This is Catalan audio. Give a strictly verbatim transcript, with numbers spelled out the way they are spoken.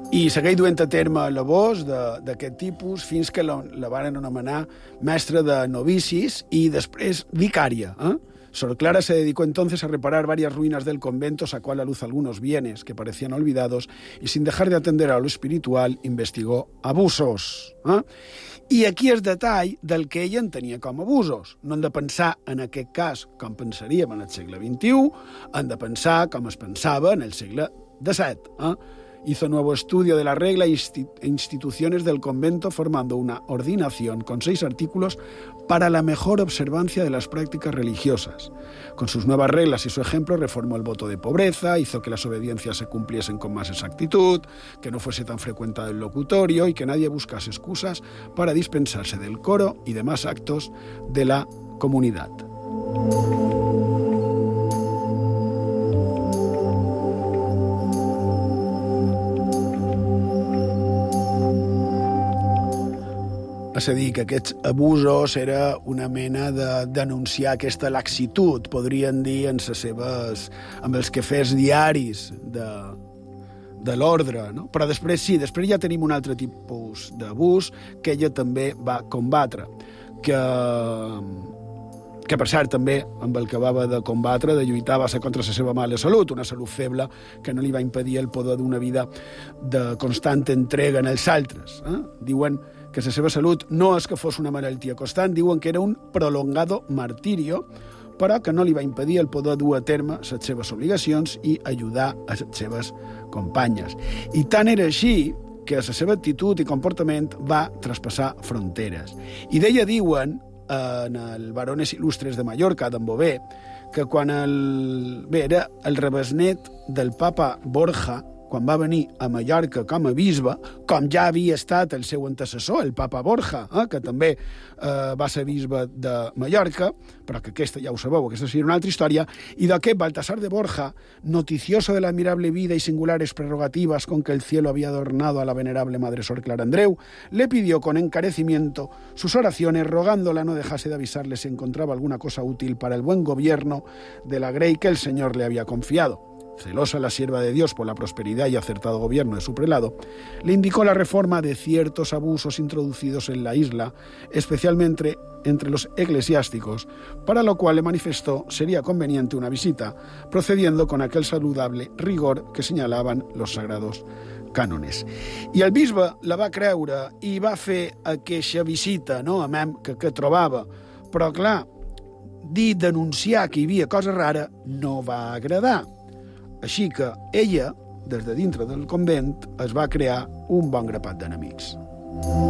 i segueix duent a terme labors d'aquest tipus fins que la, la van anomenar mestra de novicis y després vicaria. ¿eh? Sor Clara se dedicó entonces a reparar varias ruinas del convento, sacó a la luz algunos bienes que parecían olvidados y, sin dejar de atender a lo espiritual, investigó abusos. ¿eh? I aquí el detall del que ella en tenia com a abusos. No hem de pensar, en aquest cas, com pensaríem en el segle vint-i-u, hem de pensar com es pensava en el segle disset. ¿eh? Hizo nuevo estudio de la regla e instituciones del convento, formando una ordinación con seis artículos para la mejor observancia de las prácticas religiosas. Con sus nuevas reglas y su ejemplo reformó el voto de pobreza, hizo que las obediencias se cumpliesen con más exactitud, que no fuese tan frecuentado el locutorio y que nadie buscase excusas para dispensarse del coro y demás actos de la comunidad. És a dir, que aquests abusos era una mena de denunciar aquesta laxitud, podrien dir, en les seves, amb els quefers diaris de, de l'ordre. No? Però després sí, després ja tenim un altre tipus d'abús que ella també va combatre, que, que per cert també amb el que va haver de combatre, de lluitar, va ser contra la seva mala salut, una salut feble que no li va impedir el poder d'una vida de constant entrega en els altres. Eh? Diuen que la seva salut no és que fos una malaltia constant, diuen que era un prolongado martirio, però que no li va impedir el poder dur a terme les seves obligacions i ajudar a les seves companyes. I tant era així que la seva actitud i comportament va traspassar fronteres. I d'ella diuen, en el Varones Il·lustres de Mallorca, d'en Bové, que quan el... Bé, era el rebesnet del papa Borja, quan va venir a Mallorca com a bisbe, com ja havia estat el seu antecessor, el papa Borja, eh, que també eh, va ser bisbe de Mallorca, però que aquesta, ja ho sabeu, aquesta seria una altra història, y d'aquest Baltasar de Borja, noticioso de la admirable vida y singulares prerrogativas con que el cielo había adornado a la venerable Madre Sor Clara Andreu, le pidió con encarecimiento sus oraciones, rogándola no dejase de avisarle si encontraba alguna cosa útil para el buen gobierno de la grey que el Señor le había confiado. Celosa la sierva de Dios por la prosperidad y acertado gobierno de su prelado, le indicó la reforma de ciertos abusos introducidos en la isla, especialmente entre los eclesiásticos, para lo cual le manifestó sería conveniente una visita, procediendo con aquel saludable rigor que señalaban los sagrados cànones. I el bisbe la va creure i va fer aquesta visita, no, a Mem, que, que trobava, però clar, dir, denunciar que hi havia cosa rara no va agradar. Així que ella, des de dintre del convent, es va crear un bon grapat d'enemics.